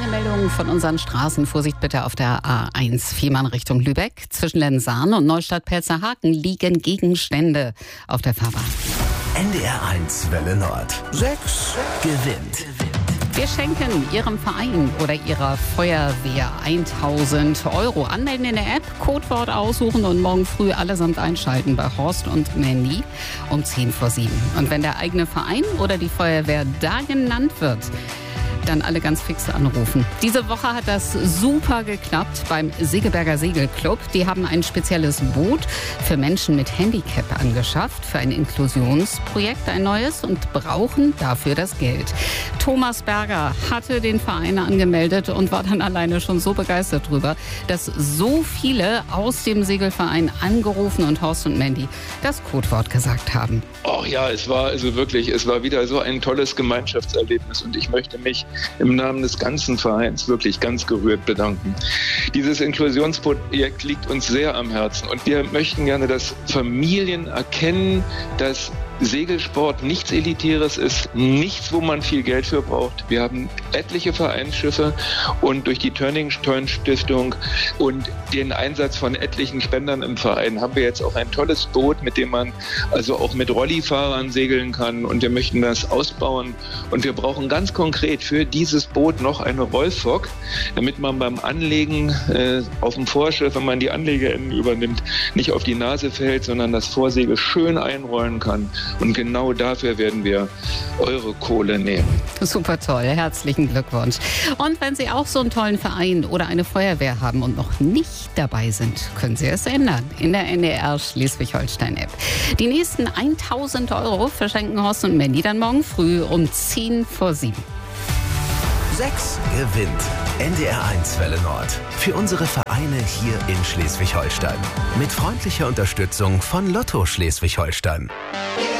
Meldung von unseren Straßen. Vorsicht bitte auf der A1 Fehmarn Richtung Lübeck. Zwischen Lenzahn und Neustadt-Pelzerhaken liegen Gegenstände auf der Fahrbahn. NDR 1 Welle Nord. 6 gewinnt. Wir schenken Ihrem Verein oder Ihrer Feuerwehr 1.000 €. Anmelden in der App, Codewort aussuchen und morgen früh allesamt einschalten bei Horst und Mandy um 7:10. Und wenn der eigene Verein oder die Feuerwehr da genannt wird, dann alle ganz fix anrufen. Diese Woche hat das super geklappt beim Segeberger Segelclub. Die haben ein spezielles Boot für Menschen mit Handicap angeschafft, für ein Inklusionsprojekt, ein neues, und brauchen dafür das Geld. Thomas Berger hatte den Verein angemeldet und war dann alleine schon so begeistert drüber, dass so viele aus dem Segelverein angerufen und Horst und Mandy das Codewort gesagt haben. Ach ja, es war wieder so ein tolles Gemeinschaftserlebnis und ich möchte mich im Namen des ganzen Vereins wirklich ganz gerührt bedanken. Dieses Inklusionsprojekt liegt uns sehr am Herzen und wir möchten gerne, dass Familien erkennen, dass Segelsport nichts Elitäres ist, nichts, wo man viel Geld für braucht. Wir haben etliche Vereinsschiffe und durch die Turning Point Stiftung und den Einsatz von etlichen Spendern im Verein haben wir jetzt auch ein tolles Boot, mit dem man also auch mit Rollifahrern segeln kann, und wir möchten das ausbauen, und wir brauchen ganz konkret für dieses Boot noch eine Rollfock, damit man beim Anlegen auf dem Vorschiff, wenn man die Anlegeenden übernimmt, nicht auf die Nase fällt, sondern das Vorsegel schön einrollen kann. Und genau dafür werden wir eure Kohle nehmen. Super toll, herzlichen Glückwunsch. Und wenn Sie auch so einen tollen Verein oder eine Feuerwehr haben und noch nicht dabei sind, können Sie es ändern in der NDR Schleswig-Holstein-App. Die nächsten 1.000 € verschenken Horst und Mandy dann morgen früh um 7:10. 6 gewinnt. NDR 1 Welle Nord. Für unsere Vereine hier in Schleswig-Holstein. Mit freundlicher Unterstützung von Lotto Schleswig-Holstein.